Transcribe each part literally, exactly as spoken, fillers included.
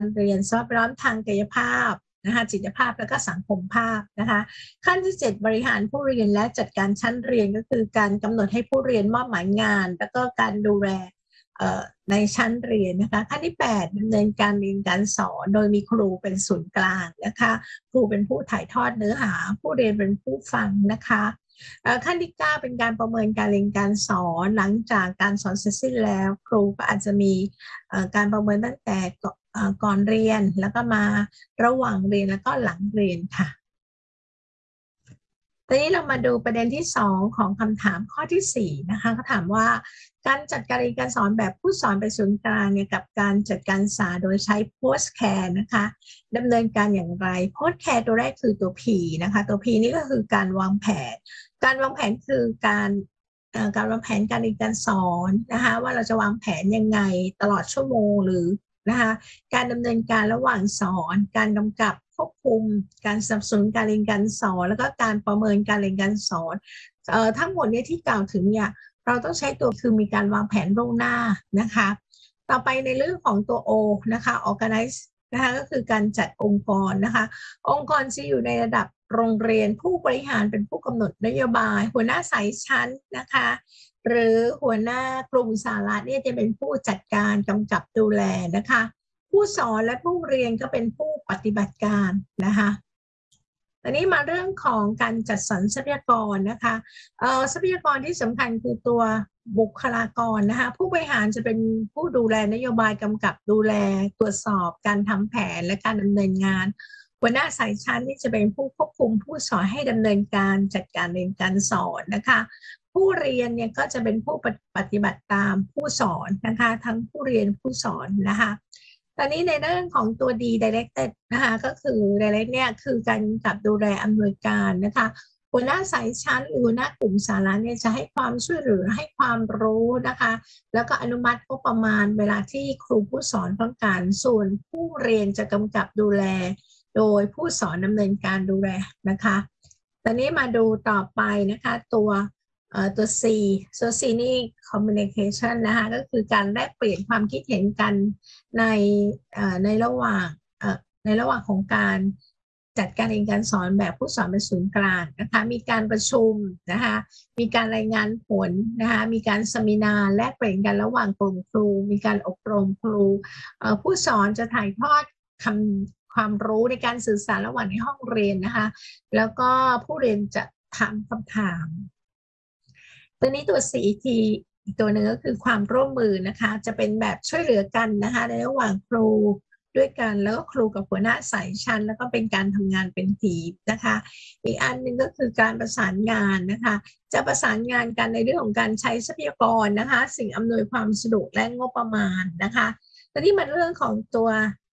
เรียนสภาพแวดล้อมทางกายภาพนะคะจิตภาพและก็สังคมภาพนะคะขั้นที่เจ็ดบริหารผู้เรียนและจัดการชั้นเรียนก็คือการกำหนดให้ผู้เรียนมอบหมายงานแล้วก็การดูแลในชั้นเรียนนะคะขั้นที่แปดดำเนินการเรียนการสอนโดยมีครูเป็นศูนย์กลางนะคะครูเป็นผู้ถ่ายทอดเนื้อหาผู้เรียนเป็นผู้ฟังนะคะขั้นที่เก้าเป็นการประเมินการเรียนการสอนหลังจากการสอนเสร็จสิ้นแล้วครูก็อาจจะมีการประเมินตั้งแต่ก่อนเรียนแล้วก็มาระหว่างเรียนแล้วก็หลังเรียนค่ะทีนี้เรามาดูประเด็นที่สองของคำถามข้อที่สี่นะคะเขาถามว่าการจัดการเรียนการสอนแบบผู้สอนเป็นศูนย์กลางเนี่ยกับการจัดการศึกษาโดยใช้ post care นะคะดำเนินการอย่างไร post care ตัวแรกคือตัว P นะคะตัว P นี่ก็คือการวางแผนการวางแผนคือการการวางแผนการเรียนการสอนนะคะว่าเราจะวางแผนยังไงตลอดชั่วโมงหรือนะคะการดำเนินการระหว่างสอนการกำกับควบคุมการสนับสนุนการเรียนการสอนแล้วก็การประเมินการเรียนการสอนเอ่อทั้งหมดนี้ที่กล่าวถึงเนี่ยเราต้องใช้ตัวคือมีการวางแผนล่วงหน้านะคะต่อไปในเรื่องของตัว O นะคะ organize นะคะก็คือการจัดองค์กรนะคะองค์กรจะอยู่ในระดับโรงเรียนผู้บริหารเป็นผู้กำหนดนโยบายหัวหน้าสายชั้นนะคะหรือหัวหน้ากลุ่มสาระเนี่ยจะเป็นผู้จัดการกำกับดูแลนะคะผู้สอนและผู้เรียนก็เป็นผู้ปฏิบัติการนะคะตอนนี้มาเรื่องของการจัดสรรทรัพยากรนะคะเอ่อทรัพยากรที่สำคัญคือตัวบุคลากรนะคะผู้บริหารจะเป็นผู้ดูแลนโยบายกำกับดูแลตรวจสอบการทำแผนและการดำเนินงานหัวหน้าสายชั้นที่จะเป็นผู้ควบคุมผู้สอนให้ดำเนินการจัดการเรียนการสอนนะคะผู้เรียนเนี่ยก็จะเป็นผู้ปฏิบัติตามผู้สอนนะคะทั้งผู้เรียนผู้สอนนะคะตอนนี้ในเรื่องของตัว D directed นะคะก็คือ direct เนี่ยคือการกำกับดูแลอำนวยการนะคะหัวหน้าสายชั้นหรือหัวหน้ากลุ่มสาระเนี่ยจะให้ความช่วยเหลือให้ความรู้นะคะแล้วก็อนุมัติงบประมาณเวลาที่ครูผู้สอนต้องการส่วนผู้เรียนจะกำกับดูแลโดยผู้สอนดำเนินการดูแลนะคะตอนนี้มาดูต่อไปนะคะตัวตัว C ตัว C นี่ communication นะคะก็คือการแลกเปลี่ยนความคิดเห็นกันในในระหว่างในระหว่างของการจัดการเรียนการสอนแบบผู้สอนเป็นศูนย์กลางนะคะมีการประชุมนะคะมีการรายงานผลนะคะมีการเซมินาแลกเปลี่ยนกันระหว่างกลุ่มครูมีการอบรมครูผู้สอนจะถ่ายทอดคำความรู้ในการสื่อสารระหว่างในห้องเรียนนะคะแล้วก็ผู้เรียนจะถามคำถามตัวนี้ตัว C อีกทีอีกตัวหนึ่งก็คือความร่วมมือนะคะจะเป็นแบบช่วยเหลือกันนะคะในระหว่างครูด้วยกันแล้วก็ครูกับหัวหน้าสายชั้นแล้วก็เป็นการทำงานเป็นทีมนะคะอีกอันหนึ่งก็คือการประสานงานนะคะจะประสานงานกันในเรื่องของการใช้ทรัพยากรนะคะสิ่งอำนวยความสะดวกและงบประมาณนะคะตอนนี้มันเรื่องของตัว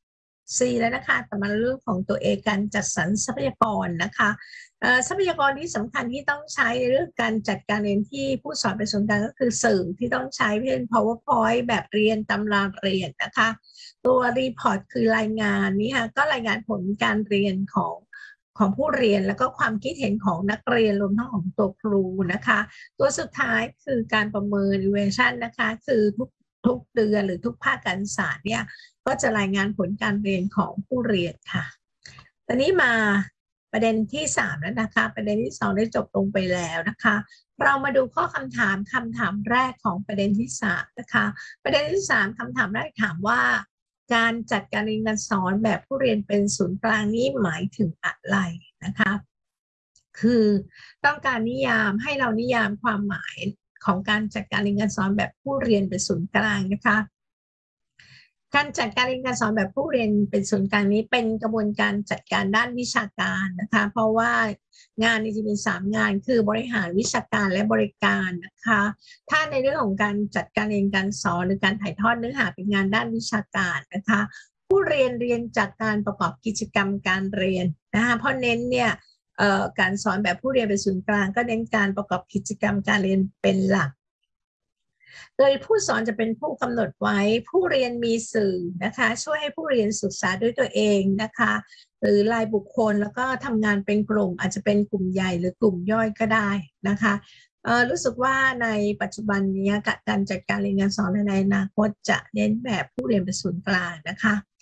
C แล้วนะคะแต่มาเรื่องของตัว A การจัดสรรทรัพยากรนะคะทรัพยากรที่สำคัญที่ต้องใช้ในเรื่องการจัดการเรียนที่ผู้สอนเป็นศูนย์กลางก็คือสื่อที่ต้องใช้เช่น powerpoint แบบเรียนตำราเรียนนะคะตัวรีพอร์ตคือรายงานนี้ค่ะก็รายงานผลการเรียนของของผู้เรียนแล้วก็ความคิดเห็นของนักเรียนรวมทั้งของตัวครูนะคะตัวสุดท้ายคือการประเมิน evaluation นะคะคือทุกทุกเดือนหรือทุกภาคการศึกษาเนี่ยก็จะรายงานผลการเรียนของผู้เรียนค่ะตอนนี้มาประเด็นที่สามแล้วนะคะประเด็นที่สองได้จบลงไปแล้วนะคะเรามาดูข้อคำถามคำถามแรกของประเด็นที่สามนะคะประเด็นที่สามคำถามแรกถามว่าการจัดการเรียนการสอนแบบผู้เรียนเป็นศูนย์กลางนี้หมายถึงอะไรนะคะคือต้องการนิยามให้เรานิยามความหมายของการจัดการเรียนการสอนแบบผู้เรียนเป็นศูนย์กลางนะคะการจัดการเรียนการสอนแบบผู้เรียนเป็นศูนย์กลางนี้เป็นกระบวนการจัดการด้านวิชาการนะคะเพราะว่างานนี้จะมีสามงานคือบริหารวิชาการและบริการนะคะถ้าในเรื่องของการจัดการเรียนการสอนหรือการถ่ายทอดเนื้อหาเป็นงานด้านวิชาการนะคะผู้เรียนเรียนจากการประกอบกิจกรรมการเรียนนะคะเพราะเน้นเนี่ยการสอนแบบผู้เรียนเป็นศูนย์กลางก็เน้นการประกอบกิจกรรมการเรียนเป็นหลักโดยผู้สอนจะเป็นผู้กำหนดไว้ผู้เรียนมีสื่อนะคะช่วยให้ผู้เรียนศึกษาด้วยตัวเองนะคะหรือรายบุคคลแล้วก็ทำงานเป็นกลุ่มอาจจะเป็นกลุ่มใหญ่หรือกลุ่มย่อยก็ได้นะคะรู้สึกว่าในปัจจุบันนี้การจัดการเรียนการสอนในอนาคตจะเน้นแบบผู้เรียนเป็นศูนย์กลางนะคะ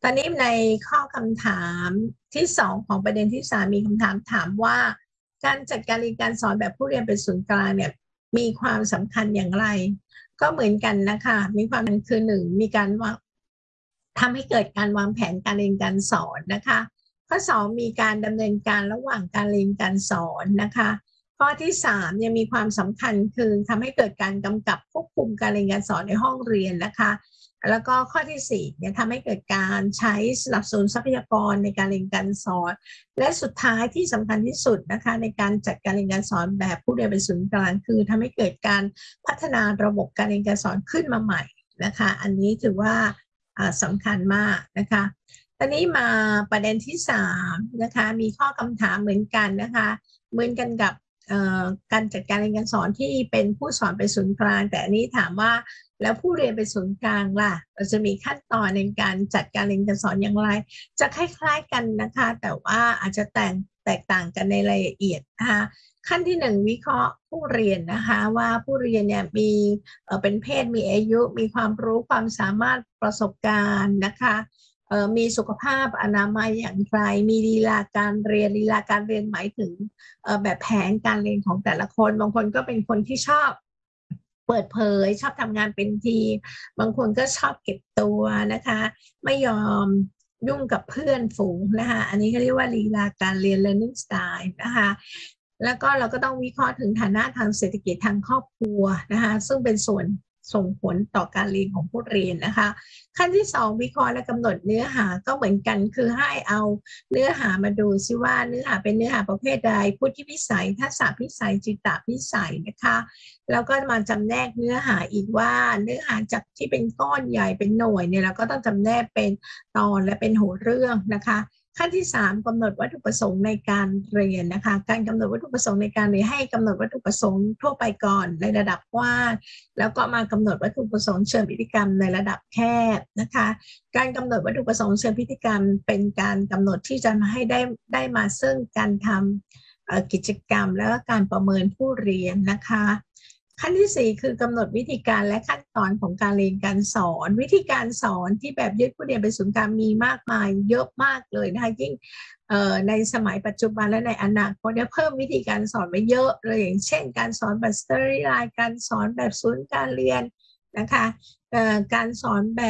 ตอนนี้ในข้อคำถามที่สองของประเด็นที่สามมีคำถามถามว่าการจัดการเรียนการสอนแบบผู้เรียนเป็นศูนย์กลางเนี่ยมีความสำคัญอย่างไร ก็เหมือนกันนะคะมีความสำคัญคือหนึ่งมีการวางทำให้เกิดการวางแผนการเรียนการสอนนะคะข้อสองมีการดำเนินการระหว่างการเรียนการสอนนะคะข้อที่สามยังมีความสำคัญคือทำให้เกิดการกำกับควบคุมการเรียนการสอนในห้องเรียนนะคะแล้วก็ข้อที่สี่เนี่ยทำให้เกิดการใช้สนับสนุนทรัพยากรในการเรียนการสอนและสุดท้ายที่สำคัญที่สุดนะคะในการจัดการเรียนการสอนแบบผู้เรียนเป็นศูนย์กลางคือทำให้เกิดการพัฒนาระบบการเรียนการสอนขึ้นมาใหม่นะคะอันนี้ถือว่าสำคัญมากนะคะตอนนี้มาประเด็นที่สามนะคะมีข้อคำถามเหมือนกันนะคะเหมือนกันกับการจัดการเรียนการสอนที่เป็นผู้สอนเป็นศูนย์กลางแต่อันนี้ถามว่าแล้วผู้เรียนเป็นศูนย์กลางล่ะเราจะมีขั้นตอนในการจัดการเรียนการสอนอย่างไรจะคล้ายๆกันนะคะแต่ว่าอาจจะแตกแตกต่างกันในรายละเอียดนะคะขั้นที่หนึ่งวิเคราะห์ผู้เรียนนะคะว่าผู้เรียนเนี่ยมีเป็นเพศมีอายุมีความรู้ความสามารถประสบการณ์นะคะมีสุขภาพอนามัยอย่างไรมีลีลาการเรียนลีลาการเรียนหมายถึงแบบแผนการเรียนของแต่ละคนบางคนก็เป็นคนที่ชอบเปิดเผยชอบทำงานเป็นทีมบางคนก็ชอบเก็บตัวนะคะไม่ยอมยุ่งกับเพื่อนฝูงนะคะอันนี้เขาเรียกว่าลีลาการเรียน learning style นะคะแล้วก็เราก็ต้องวิเคราะห์ถึงฐานะทางเศรษฐกิจทางครอบครัวนะคะซึ่งเป็นส่วนส่งผลต่อการเรียนของผู้เรียนนะคะขั้นที่สองวิเคราะห์และกำหนดเนื้อหาก็เหมือนกันคือให้เอาเนื้อหามาดูซิว่าเนื้อหาเป็นเนื้อหาประเภทใดพุทธิพิสัยทักษะพิสัยจิตตพิสัยนะคะแล้วก็มาจำแนกเนื้อหาอีกว่าเนื้อหาจากที่เป็นก้อนใหญ่เป็นหน่วยเนี่ยเราก็ต้องจำแนกเป็นตอนและเป็นหัวเรื่องนะคะขั้นที่สามกำหนดวัตถุประสงค์ในการเรียนนะคะการกำหนดวัตถุประสงค์ในการเรียนให้กำหนดวัตถุประสงค์ทั่วไปก่อนในระดับกว้างแล้วก็มากำหนดวัตถุประสงค์เชิงพฤติกรรมในระดับแคบนะคะการกำหนดวัตถุประสงค์เชิงพฤติกรรมเป็นการกำหนดที่จะให้ได้ได้มาซึ่งการทำกิจกรรมและการประเมินผู้เรียนนะคะขั้นที่สี่คือกำหนดวิธีการและขั้นตอนของการเรียนการสอนวิธีการสอนที่แบบยึดผู้เรียนเป็นศูนย์กลางมีมากมายเยอะมากเลยนะคะยิ่งในสมัยปัจจุบันและในอนาคตเนี่ยเพิ่มวิธีการสอนไปเยอะเลยอย่างเช่นการสอนแบบสเตอรี่ไลน์การสอนแบบศูนย์การเรียนนะคะการสอนแบบ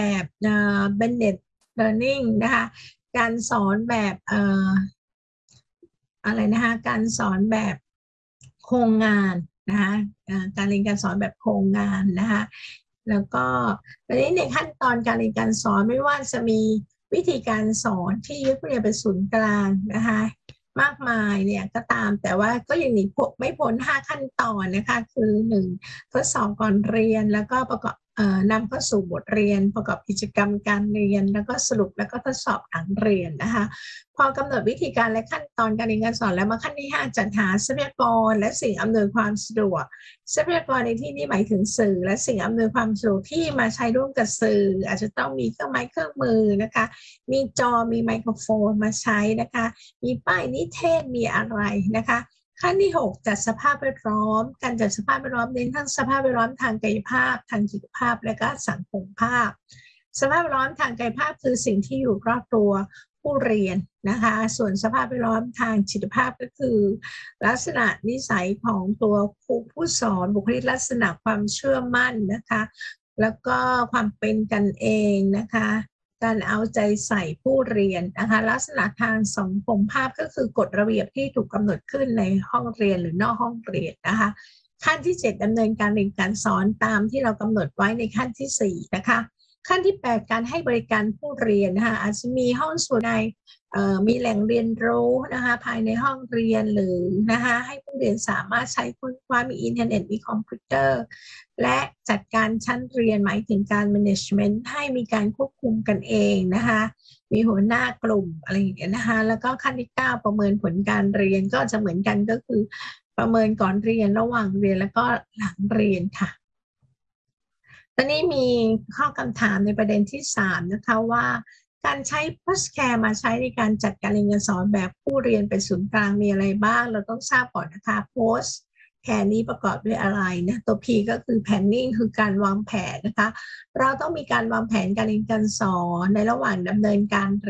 blended learning นะคะการสอนแบบอะไรนะคะการสอนแบบโครงงานนะคะการเรียนการสอนแบบโครงงานนะคะแล้วก็ตอนนี้ในขั้นตอนการเรียนการสอนไม่ว่าจะมีวิธีการสอนที่ยึดผู้เรียนเป็นศูนย์กลางนะคะมากมายเนี่ยก็ตามแต่ว่าก็ยังหนีไม่พ้นห้าขั้นตอนนะคะคือหนึ่งทดสอบก่อนเรียนแล้วก็ประกอบนำเข้าสู่บทเรียนประกอบกิจกรรมการเรียนแล้วก็สรุปแล้วก็ทดสอบหลังเรียนนะคะพอกำหนดวิธีการและขั้นตอนการเรียนการสอนแล้วมาขั้นที่ห้าจัดหาทรัพยากรและสิ่งอำนวยความสะดวกทรัพยากรในที่นี้หมายถึงสื่อและสิ่งอำนวยความสะดวกที่มาใช้ร่วมกับสื่ออาจจะต้องมีเครื่องไม้เครื่องมือนะคะมีจอมีไมโครโฟนมาใช้นะคะมีป้ายนิเทศมีอะไรนะคะขั้นที่หกจัดสภาพแวดล้อมการจัดสภาพแวดล้อมเน้นทั้งสภาพแวดล้อมทางกายภาพทางจิตภาพและก็สังคมภาพสภาพแวดล้อมทางกายภาพคือสิ่งที่อยู่รอบตัวผู้เรียนนะคะส่วนสภาพแวดล้อมทางจิตภาพก็คือลักษณะนิสัยของตัวครูผู้สอนบุคลิกลักษณะความเชื่อมั่นนะคะแล้วก็ความเป็นกันเองนะคะการเอาใจใส่ผู้เรียนนะคะลักษณะทางสังคมภาพก็คือกฎระเบียบที่ถูกกำหนดขึ้นในห้องเรียนหรือนอกห้องเรียนนะคะขั้นที่เจ็ดดำเนินการเรียนการสอนตามที่เรากำหนดไว้ในขั้นที่สี่นะคะขั้นที่แปดการให้บริการผู้เรียนนะคะอาจจะมีห้องสมุดในมีแหล่งเรียนรู้นะคะภายในห้องเรียนหรือนะคะให้ผู้เรียนสามารถใช้ค้นคว้ามีอินเทอร์เน็ตมีคอมพิวเตอร์และจัดการชั้นเรียนหมายถึงการ management ให้มีการควบคุมกันเองนะคะมีหัวหน้ากลุ่มอะไรอย่างเงี้ยนะคะแล้วก็ขั้นที่เก้าประเมินผลการเรียนก็จะเหมือนกันก็คือประเมินก่อนเรียนระหว่างเรียนแล้วก็หลังเรียนค่ะตอนนี้มีข้อคำถามในประเด็นที่สามนะคะว่าการใช้ post care มาใช้ในการจัดการเรียนการสอนแบบผู้เรียนเป็นศูนย์กลางมีอะไรบ้างเราต้องทราบก่อนนะคะ post แ พี นี้ประกอบด้วยอะไรนะตัว P ก็คือ planning คือการวางแผนนะคะเราต้องมีการวางแผนการเรียนการสอนในระหว่างดำเนินการ